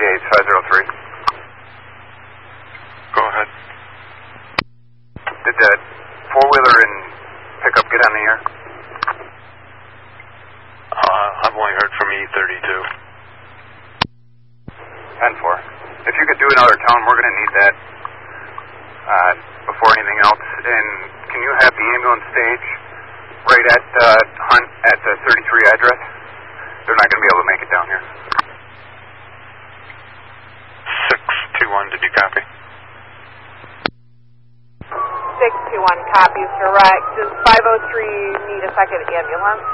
Gates 503. Go ahead. Did that four-wheeler and pickup get on the air? I've only heard from E32. 10-4. If you could do another town, we're going to need that before anything else. And can you have the ambulance stage right at Hunt at the 33 address? They're not going to be able to make it down here. 621, did you copy? 621 copies, direct. Does 503 need a second ambulance?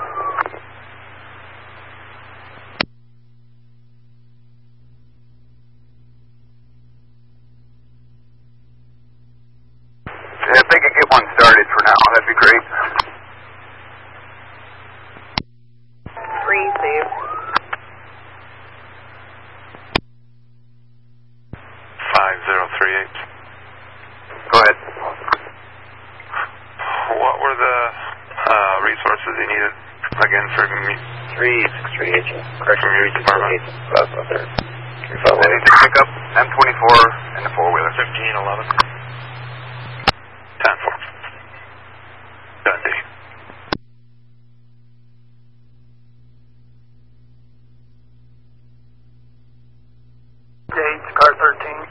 Yeah, if they could get one started for now, that'd be great. 3 saved. 5038. Go ahead. What were the resources you needed again for me? 3638. Correction, 3638. I need to pick up M24 and the four-wheeler. 1511. 10-4. Dundee. Gates, car 13.